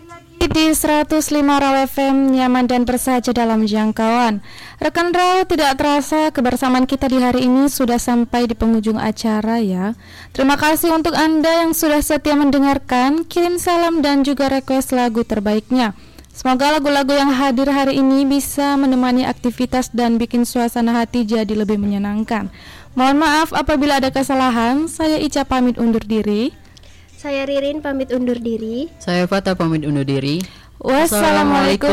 Di 105 Raw FM, nyaman dan bersahaja dalam jangkauan. Rekan Raw, tidak terasa kebersamaan kita di hari ini sudah sampai di penghujung acara ya. Terima kasih untuk Anda yang sudah setia mendengarkan. Kirim salam dan juga request lagu terbaiknya. Semoga lagu-lagu yang hadir hari ini bisa menemani aktivitas dan bikin suasana hati jadi lebih menyenangkan. Mohon maaf apabila ada kesalahan. Saya Ica pamit undur diri. Saya Ririn pamit undur diri. Saya Fata pamit undur diri. Wassalamualaikum